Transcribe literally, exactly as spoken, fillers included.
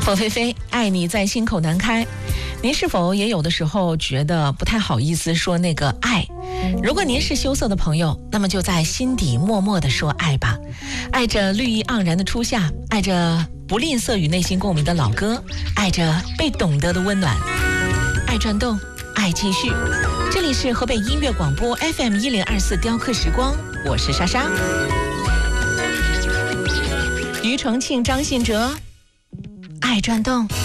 凤飞飞，爱你在心口难开。您是否也有的时候觉得不太好意思说那个爱？如果您是羞涩的朋友，那么就在心底默默地说爱吧。爱着绿意盎然的初夏，爱着不吝啬与内心共鸣的老歌，爱着被懂得的温暖。爱转动，爱继续。这里是河北音乐广播 F M 一零二四雕刻时光，我是莎莎。庾澄庆、张信哲，爱转动。